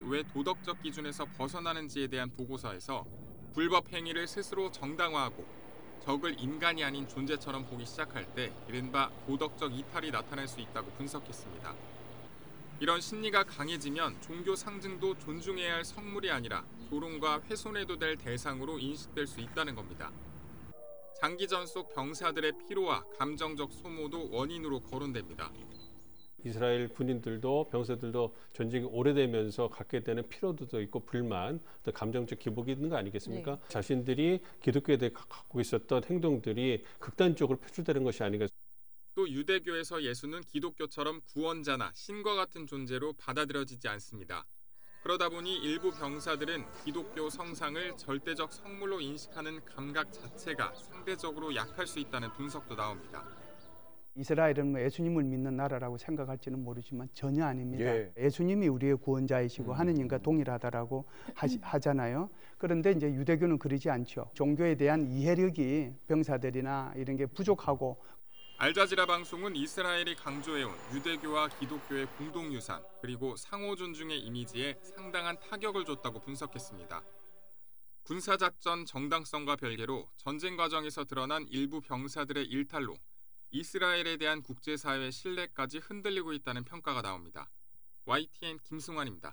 정도의 도덕적 기준에서 벗어나는지에 대한 보고서에서 불법 행위를 스스로 정당화하고 적을 인간이 아닌 존재처럼 보기 시작할 때 이른바 도덕적 이탈이 나타날 수 있다고 분석했습니다. 이런 심리가 강해지면 종교 상징도 존중해야 할 성물이 아니라 조롱과 훼손해도 될 대상으로 인식될 수 있다는 겁니다. 장기전 속 병사들의 피로와 감정적 소모도 원인으로 거론됩니다. 이스라엘 군인들도 병사들도 전쟁이 오래되면서 갖게 되는 피로도도 있고 불만, 또 감정적 기복이 있는 거 아니겠습니까? 네. 자신들이 기독교에 대해 갖고 있었던 행동들이 극단적으로 표출되는 것이 아닌가. 또 유대교에서 예수는 기독교처럼 구원자나 신과 같은 존재로 받아들여지지 않습니다. 그러다 보니 일부 병사들은 기독교 성상을 절대적 성물로 인식하는 감각 자체가 상대적으로 약할 수 있다는 분석도 나옵니다. 이스라엘은 예수님을 믿는 나라라고 생각할지는 모르지만 전혀 아닙니다. 예. 예수님이 우리의 구원자이시고 하느님과 동일하다라고 하잖아요. 그런데 이제 유대교는 그러지 않죠. 종교에 대한 이해력이 병사들이나 이런 게 부족하고. 알자지라 방송은 이스라엘이 강조해온 유대교와 기독교의 공동유산 그리고 상호 존중의 이미지에 상당한 타격을 줬다고 분석했습니다. 군사작전 정당성과 별개로 전쟁 과정에서 드러난 일부 병사들의 일탈로 이스라엘에 대한 국제사회의 신뢰까지 흔들리고 있다는 평가가 나옵니다. YTN 김승환입니다.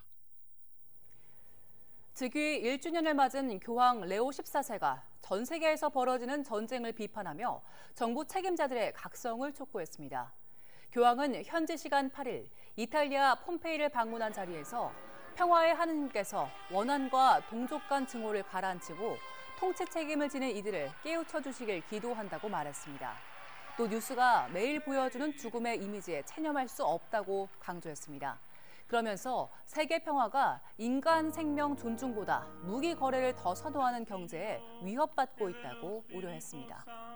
즉위 1주년을 맞은 교황 레오 14세가 전 세계에서 벌어지는 전쟁을 비판하며 정부 책임자들의 각성을 촉구했습니다. 교황은 현지 시간 8일 이탈리아 폼페이를 방문한 자리에서 평화의 하느님께서 원한과 동족 간 증오를 가라앉히고 통치 책임을 지는 이들을 깨우쳐 주시길 기도한다고 말했습니다. 또 뉴스가 매일 보여주는 죽음의 이미지에 체념할 수 없다고 강조했습니다. 그러면서 세계 평화가 인간 생명 존중보다 무기 거래를 더 선호하는 경제에 위협받고 있다고 우려했습니다.